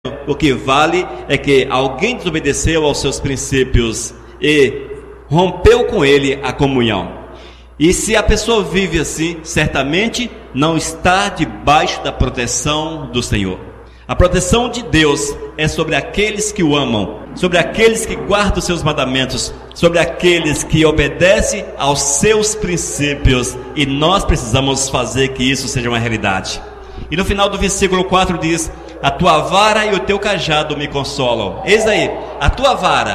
O que vale é que alguém desobedeceu aos seus princípios e rompeu com ele a comunhão. E se a pessoa vive assim, certamente não está debaixo da proteção do Senhor. A proteção de Deus é sobre aqueles que o amam, sobre aqueles que guardam os seus mandamentos, sobre aqueles que obedecem aos seus princípios. E nós precisamos fazer que isso seja uma realidade. E no final do versículo 4 diz: a tua vara e o teu cajado me consolam. Eis aí, a tua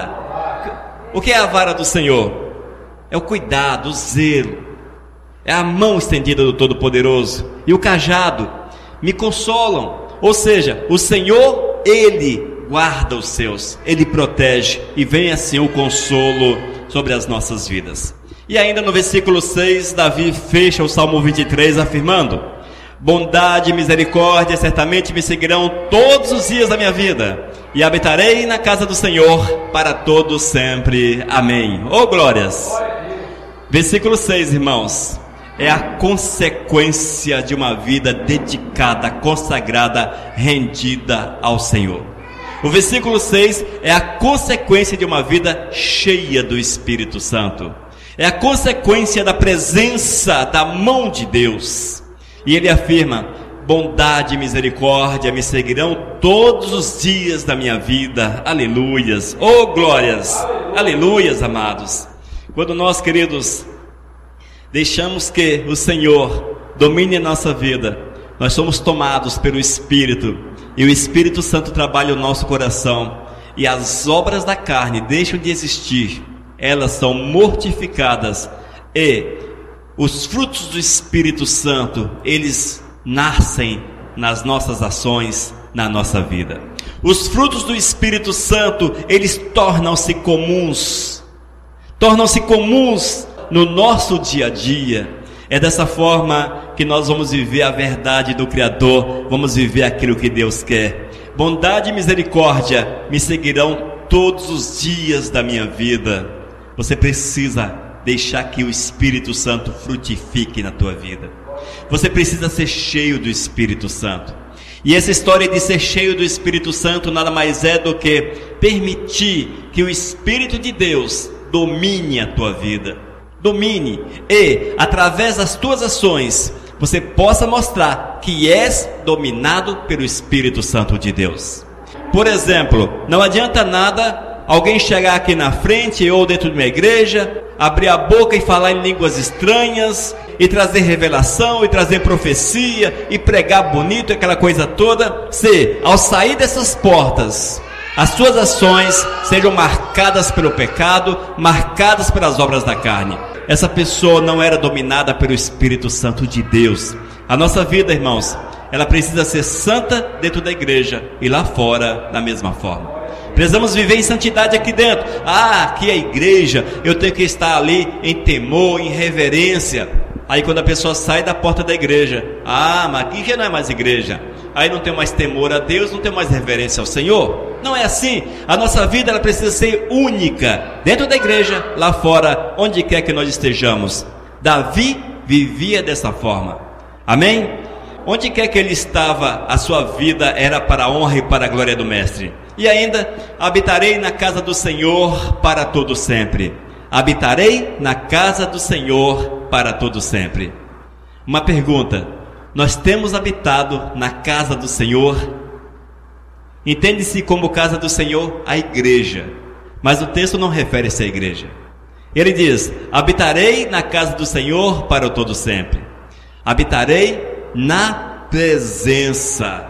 vara. O que é a vara do Senhor? É o cuidado, o zelo, é a mão estendida do Todo-Poderoso. E o cajado me consolam. Ou seja, o Senhor, Ele guarda os seus, Ele protege, e vem assim o consolo sobre as nossas vidas. E ainda no versículo 6, Davi fecha o Salmo 23 afirmando: bondade e misericórdia certamente me seguirão todos os dias da minha vida, e habitarei na casa do Senhor para todo sempre. Amém. Oh, glórias! Versículo 6, irmãos, é a consequência de uma vida dedicada, consagrada, rendida ao Senhor. O versículo 6 é a consequência de uma vida cheia do Espírito Santo. É a consequência da presença da mão de Deus. E ele afirma: bondade e misericórdia me seguirão todos os dias da minha vida. Aleluias, oh glórias, aleluias, amados. Quando nós, queridos, deixamos que o Senhor domine a nossa vida, nós somos tomados pelo Espírito, e o Espírito Santo trabalha o nosso coração, e as obras da carne deixam de existir, elas são mortificadas, e os frutos do Espírito Santo, eles nascem nas nossas ações, na nossa vida. Os frutos do Espírito Santo, eles tornam-se comuns no nosso dia a dia. É dessa forma que nós vamos viver a verdade do Criador, vamos viver aquilo que Deus quer. Bondade e misericórdia me seguirão todos os dias da minha vida. Você precisa deixar que o Espírito Santo frutifique na tua vida. Você precisa ser cheio do Espírito Santo. E essa história de ser cheio do Espírito Santo nada mais é do que permitir que o Espírito de Deus domine a tua vida. Domine, e através das tuas ações você possa mostrar que és dominado pelo Espírito Santo de Deus. Por exemplo, não adianta nada alguém chegar aqui na frente ou dentro de uma igreja, abrir a boca e falar em línguas estranhas, e trazer revelação, e trazer profecia, e pregar bonito, aquela coisa toda, se ao sair dessas portas as suas ações sejam marcadas pelo pecado, marcadas pelas obras da carne, essa pessoa não era dominada pelo Espírito Santo de Deus. A nossa vida, irmãos, ela precisa ser santa dentro da igreja e lá fora da mesma forma. Precisamos viver em santidade aqui dentro. Aqui é a igreja, eu tenho que estar ali em temor, em reverência. Aí quando a pessoa sai da porta da igreja, mas aqui já não é mais igreja. Aí não tem mais temor a Deus, não tem mais reverência ao Senhor. Não é assim. A nossa vida, ela precisa ser única, dentro da igreja, lá fora, onde quer que nós estejamos. Davi vivia dessa forma. Amém? Onde quer que ele estava, a sua vida era para a honra e para a glória do Mestre. E ainda, habitarei na casa do Senhor para todo sempre. Habitarei na casa do Senhor para todo sempre. Uma pergunta: nós temos habitado na casa do Senhor? Entende-se como casa do Senhor a igreja, mas o texto não refere-se à igreja. Ele diz: habitarei na casa do Senhor para todo sempre. Habitarei na presença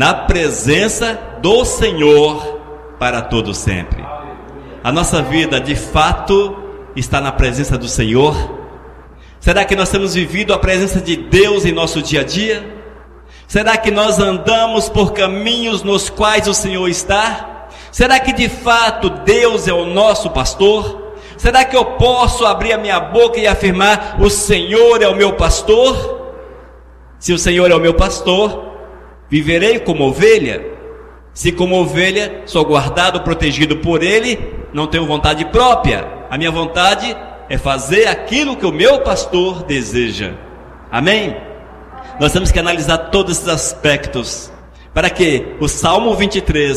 do Senhor para todo sempre. A nossa vida de fato está na presença do Senhor? Será que nós temos vivido a presença de Deus em nosso dia a dia? Será que nós andamos por caminhos nos quais o Senhor está? Será que de fato Deus é o nosso pastor? Será que eu posso abrir a minha boca e afirmar: o Senhor é o meu pastor? Se o Senhor é o meu pastor, viverei como ovelha. Se como ovelha sou guardado, protegido por Ele, não tenho vontade própria. A minha vontade é fazer aquilo que o meu pastor deseja. Amém? Nós temos que analisar todos esses aspectos para que o Salmo 23